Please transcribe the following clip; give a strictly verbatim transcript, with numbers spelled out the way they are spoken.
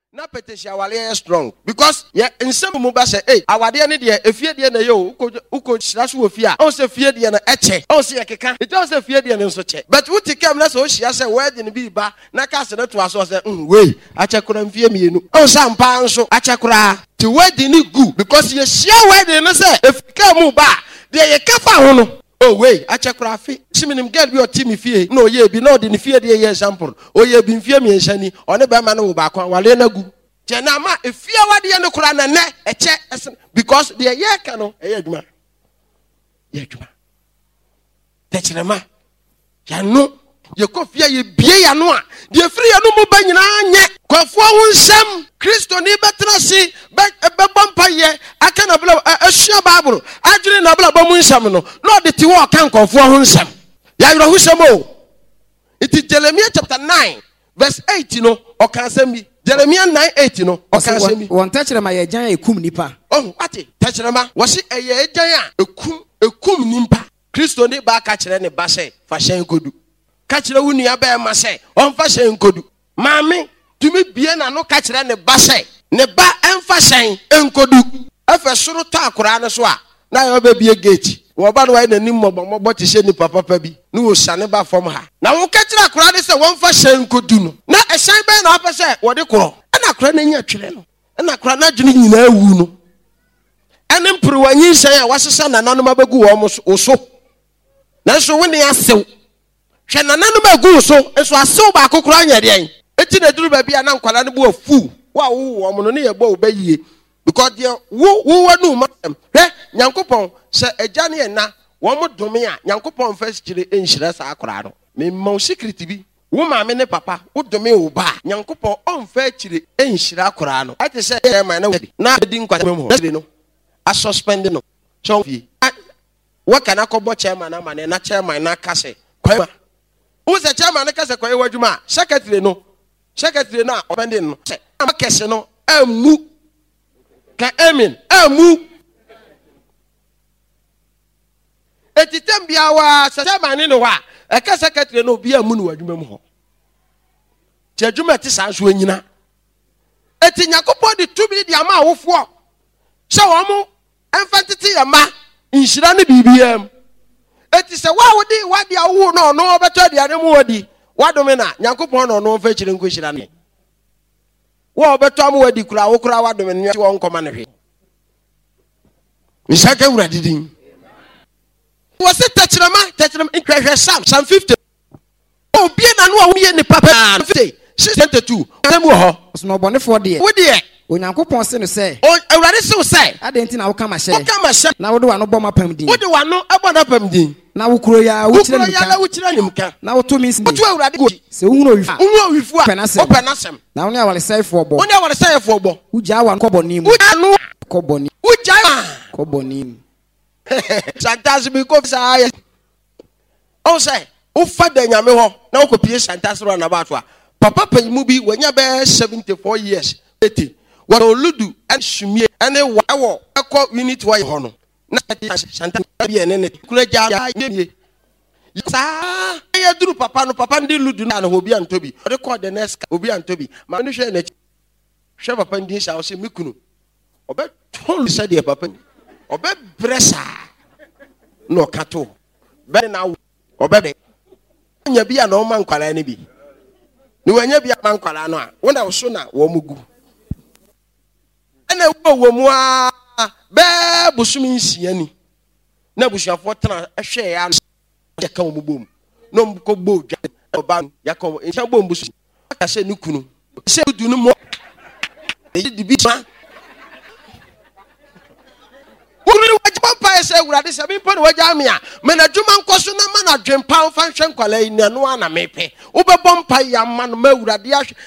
na petition awale strong because yeah in some muba say hey awade ne de efie de na yo uko shira so ofie a o se fie de na eche o se yekeka it o se fie de ne nso che but wuti kam na so hia say wedding bi ba na ka se na to aso say mm wey achekura mfie mienu o sa mpa nso achekura ti wedding ni good because ye share wedding no say efika mu ba de ye kafa ho no oh wey achekura fi shiminim girl bi o ti mi fie no ye bi no de ni fie de ye example o ye bi mfie mi enhani one be ma no ba kwa wale na gu jena ma efie wade ne kura na ne eche because de ye ka no e adwuma ye adwuma techere ma ya no ye kofia ye bie ya no a de free ya no mo ba nyina anye kwafo ho nsem Kristo ni betra si be bompa ye aka na bla ahua bible adwene na bla bomu nsem no no de ti wo kan kwafo ho nsem ya yoro ho nsem o it is Jeremiah chapter nine verse eight no o kan sem bi Jeremiah nine eight no o kan sem bi won techere ma ye jan ekum nipa oh ati techere ma wo si eye jan a ekum ekum nipa Kristo ni ba ka kire ne ba se fa hyen kodu ka kire wo nua ba ma se on fa hyen kodu maami tumi bie na no ka kire ne ba se ne ba emfa hyen enkodu afa soro to akora ne so a na yo ba bie gate wo ba no wa na nim mobo mobo ti hye ni papa pa bi no wo sane ba fom ha na wo ka kire akora ne se won fa hyen kodu no na ehyan ba na apa se wo de koro na akora na nya twere no na akora na dwene nyina awu no ene mpruwanyi hyen a wasesa na nanom abagu wo so na so woni asew hwe na nanom agu so eso asew ba kokoro anya de eti na duru ba bia na nkwala ne bo afu wa wo wo mo no ne ye bo obayie because de wo wo wanu ma hwe Nyankopon se agya ne na wo mo dome a Nyankopon first kire enhyira sa akora no me ma secret bi wo ma me ne papa wo dome wo ba Nyankopon on fa kire enhyira akora no ati se e ma na na di nkwala me ho no a suspend no so fi what can I call chairman na man na chairman na kase kwema who the chairman na kase kwa wadwuma secretary no secretary na obending no se am kase no amu ka amen amu etitem bia wa chairman no wa e ka secretary no bia amu no wadwuma mu ho ti adwuma ti san so anyina eti Nyankopon de tumi di ama awofo se wo mu emfantiti ya ma inshira ne bibiem eti se wa wodi wadi awu no no obeto dia ne mu wodi wadome na Nyankopon no no fa kire nkohira ne wa obeto am wadi kura wo kura wadome ne wo nkoma ne hwe misaka wura didin wo se tachirama tachirama inkwehwe sam sam fifty obi na no wo ye ne papa fifty sixty-two amu ho so bone for de wo de Onyankopon se no se o awurade se wo se adenti na wo ka ma hye wo ka ma hye na wo de wano bɔ ma pam din wo de wano abɔ na pam din na wo kuro ya wo kire nimka na wo kire nimka na wo to mi sin wo to awurade go se wo hunu owifu wo owifu a penasem penasem na wo ne awale saifo bɔ wo ne awale saifo bɔ wo gya wa nkɔbɔ nim wo anu kɔbɔ nim wo gya kɔbɔ nim santas bi ko sa ya o say wo fa da nyame ho na wo kopie santas ro na ba to a papa panyimu bi wanya be seventy-four years eighty what oludu and shumie ene wo ekọ unit wa ho no na santa bia ne ne kula ja ya ye sa ya duru papa no papa ndi ludu na ho bia ntobi o de call the next obi antobi ma no hwe na hwe papa ndi sha o se mikunu obe ton se de papa obe bresa no kato be na obe de nya bia na o man kwala ne bi ni wanya bia man kwala no a wo na wo so na wo mugu ene wo wo mu a be busumi nsia ni na busuafo tena ehwe ya ya ka wo bom no ko bo dwa oba ya ka wo nsia bom busu aka se ni kunu se du no mo e di bi ma wuri wajba pa se wurade se bi po ne wajja me a me na dwuma nkoso na ma na dwempa fa hwe nkwala yi na no ana mepe wo be bom pa ya ma no ma wurade ahwe